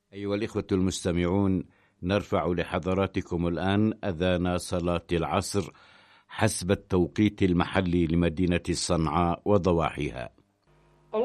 أيها الإخوة المستمعون، نرفع لحضراتكم الآن أذان صلاة العصر حسب التوقيت المحلي لمدينة صنعاء وضواحيها.